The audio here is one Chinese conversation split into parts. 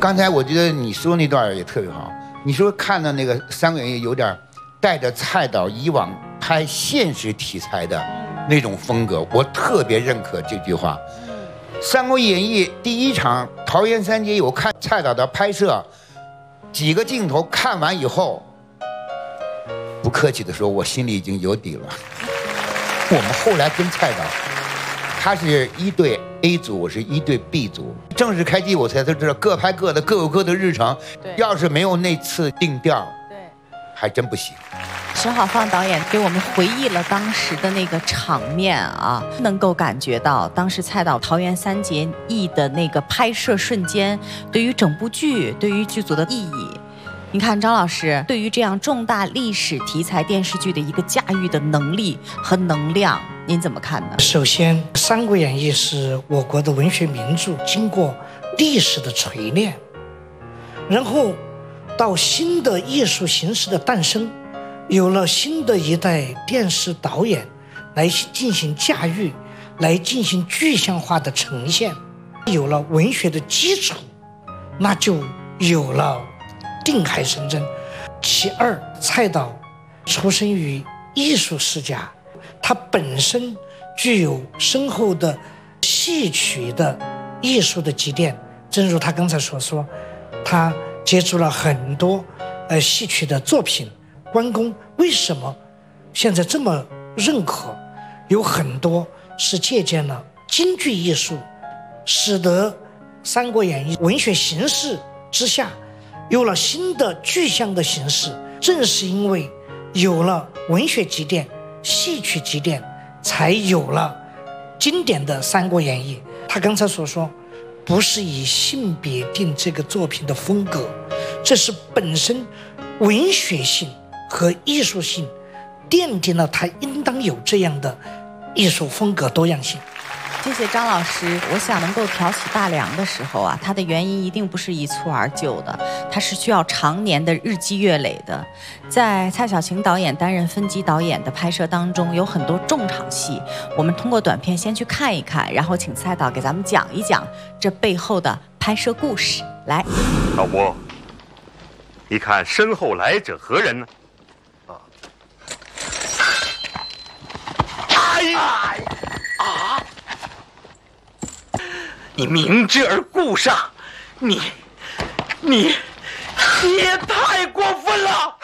刚才我觉得你说那段也特别好，你说看到那个《三国演义》有点带着蔡导以往拍现实题材的那种风格，我特别认可这句话。《三国演义》第一场桃园三结义，我看蔡导的拍摄，几个镜头看完以后，不客气的说，我心里已经有底了。我们后来跟蔡导，他是一队 A 组，我是一队 B 组。正式开机我才都知道各拍各的，各有各的日程。要是没有那次定调，还真不行。 沈好放导演给我们回忆了当时的那个场面啊，能够感觉到当时蔡导桃园三结义的那个拍摄瞬间，对于整部剧、对于剧组的意义。你看张老师对于这样重大历史题材电视剧的一个驾驭的能力和能量，您怎么看呢？ 首先，《三国演义》是我国的文学名著，经过历史的锤炼，然后到新的艺术形式的诞生，有了新的一代电视导演来进行驾驭，来进行具象化的呈现，有了文学的基础，那就有了定海神针。其二，蔡导出生于艺术世家，他本身具有深厚的戏曲的艺术的积淀，正如他刚才所说，他接触了很多戏曲的作品。关公为什么现在这么认可？有很多是借鉴了京剧艺术，使得《三国演义》文学形式之下有了新的具象的形式。正是因为有了文学积淀、戏曲积淀，才有了经典的《三国演义》。他刚才所说，不是以性别定这个作品的风格，这是本身文学性和艺术性奠定了它应当有这样的艺术风格多样性。 谢谢张老师。我想能够挑起大梁的时候啊，它的原因一定不是一蹴而就的，它是需要常年的日积月累的。在蔡晓晴导演担任分级导演的拍摄当中，有很多重场戏，我们通过短片先去看一看，然后请蔡导给咱们讲一讲这背后的拍摄故事。来， 老伯，你看身后来者何人呢？哎呀！你明知而故上，你也太过分了！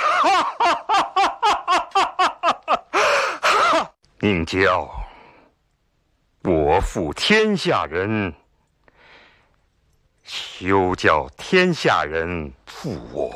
宁娇，我负天下人，休叫天下人负我。